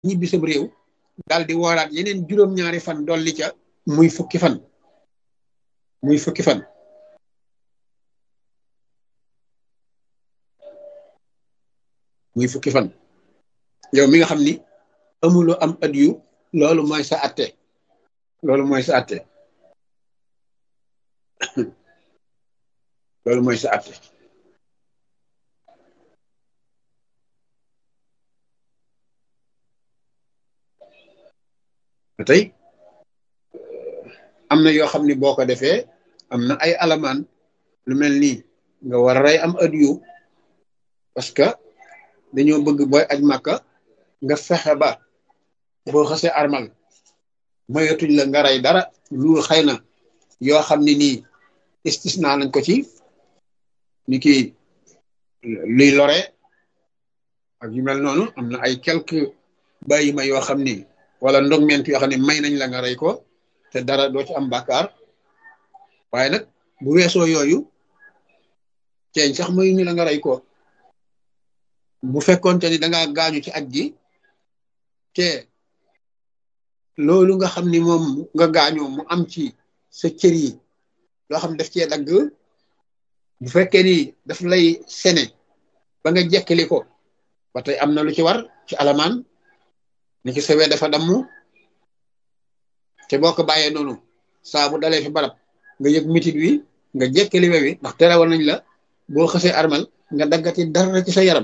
ñibbi sam réew daal di wooraat yeneen juróom-ñaari fan dolli ca muy fukki fan muy fukki fan muy fukki fan yow mi nga xam ni amuloo am at yu loolu mooy sa atte loolu mooy sa atte loolu mooy sa atte ba tey am na yoo xam ni boo ko defee am na ay alamaan lu mel nii nga war a rey am at yu parce que dañoo bëgg booy aj màkka nga fexe ba boo xasee armal mayatuñ la nga rey dara lu xëy na yoo xam ne nii istisna nañ ko ci ni ki luy lore ak yu mel noonu am na ay quelques bàyyi ma yoo xam ni wala ndogment yoo xam ne may nañ la nga rey ko te dara doo ci am bàkkaar waaye nag bu weesoo yooyu ceeñ sax mayu ñu la nga rey ko bu fekkoonte ni dangaa gaañu ci aj gi te loolu nga xam ni moom nga gaañoo mu am ci sa cër yi loo xam daf cee dagg bu fekkee ni daf lay sene ba nga jekkali ko ba tey am na lu ci war ci alamaan ni ki sawee dafa damm te boo ko bàyyee noonu saa bu dalee fi barab nga yëg mitit wi nga jekkali wewi ndax terewoon nañ la boo xësee armal nga daggati dara ci sa yaram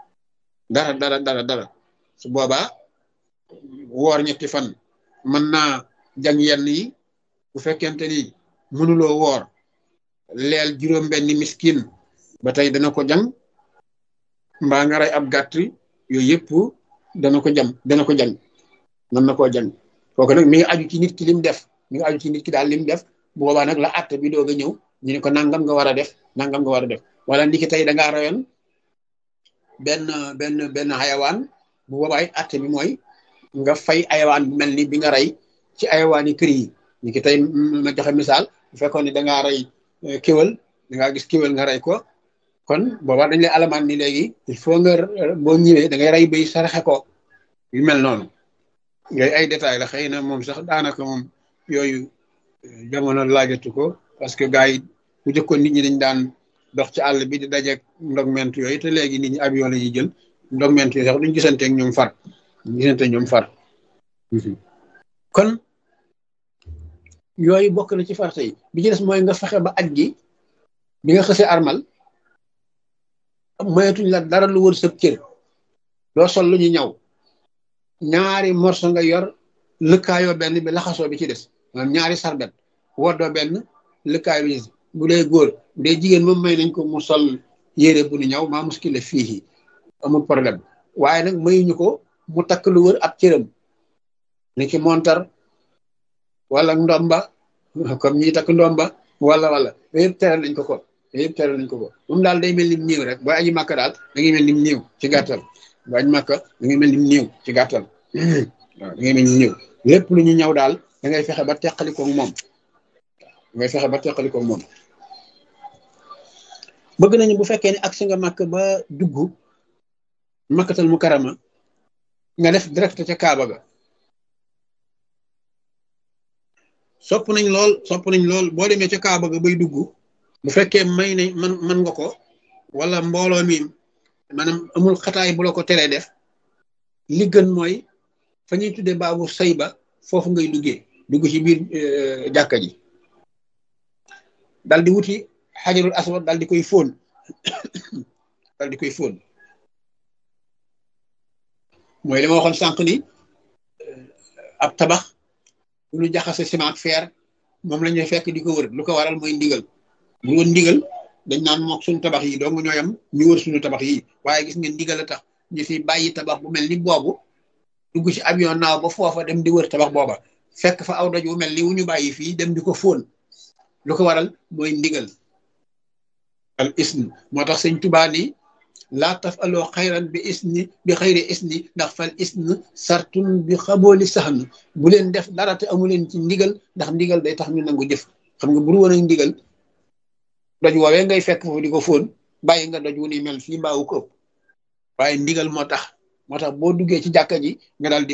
dara su boobaa woor ñetti fan mën naa jàng yenn yi bu fekkente ni mënuloo woor leel juróom benni miskin ba tey dana ko jàng mbaa nga rey ab gàtt yooyu yëpp dana ko jàng mën na koo jàng kooku nag mi ngi aju ci nit ki lim def mi ngi aju ci nit ki daal lim def bu boobaa nag la àtte bi doog a ñëw ñu ne ko nangam nga war a def nangam nga war a def wala ndiki tey dangaa rayoon benn xayawaan bu boobaay àtte bi mooy nga fay ayawaan bu mel ni bi nga rey ci ayawaan yi kër yi ni ki tey ma joxe misaal bu fekkoon ni dangaa rey kéwal dangaa gis kéwal nga rey ko kon boobaa dañ lay alamaan ni léegi il faut nga boo ñëwee da ngay rey bay saraxe ko yu mel noonu ngay ay détails la xëy na moom sax daanaka moom yooyu jamono laajatu ko parce que gars yi bu jëkkoon nit ñi dañ daan dox ci àll bi di dajeeg ndogment yooyu te léegi nit ñi avion la ñuy jël ndogment yooyu sax duñ gisanteeg ñoom far kon yooyu bokk na ci farata yi bi ci des mooy nga fexe ba aj gi bi nga xësee armal mayatuñ la dara lu wër sa cër doo sol lu ñu ñaw ñaari morso nga yor lëkkaayoo benn bi laxasoo bi ci des maanaam ñaari sarbet woddoo benn lëkkaayoo bi ci des bu dee góor bu dee jigéen moom may nañ ko mu sol yére bu ñu ñaw maa muskile fii amul problème waaye nag mayuñu ko mu takk lu wër ab cëram ni ki montar wala ndomba comme ñi takk ndomba wala yëpp tere nañ ko moom daal day mel ni néew rek booy aji màkka daal da ngay mel ni néew ci gàttal booy aji màkka da ngay mel ni néew ci gàttal waaw da ngay mel ni néew lépp lu ñu ñaw daal da ngay fexe ba teqalikoog moom bëgg nañu bu fekkee ne ak si nga màkk ba dugg makkatal mu karama nga def direct ca Kaaba ga sopp nañ lool boo demee ca Kaaba ga bay dugg bu fekkee may nañ man nga ko wala mbooloo mi maanaam amul xataay bu la ko teree def li gën mooy fa ñuy tuddee baabu sayba foofu ngay dugg ci biir jàkka ji dal di wuti xajarul aswad dal di koy fóon mooy li ma waxoon sànq ni ab tabax bu ñu jaxase ciment ak fer moom la ñuy fekk di ko wër lu ko waral mooy ndigal bu woon ndigal dañ naan mook suñu tabax yi dong ñooyam ñu wër suñu tabax yi waaye gis ngeen ndigal a tax ñu fi bàyyi tabax bu mel ni boobu dugg ci avion naaw ba foofa dem di wër tabax booba fekk fa aw doj wu mel ni wu ñu bàyyi fii dem di ko fóon lu ko waral mooy ndigal al isn moo tax sëñ Tuubaa ni laa taf aloo xayran bi xayri isni ndax fal isn sartun bi xabooli saxn bu leen def dara te amu leen ci ndigal ndax ndigal day tax ñu nangu jëf xam nga buru woon ak ndigal doj woowee ngay fekk foofu di ko fóon bàyyi nga doj wu ni mel fii mbaawu ko ëpp waaye ndigal moo tax moo tax boo duggee ci jàkka ji nga daal di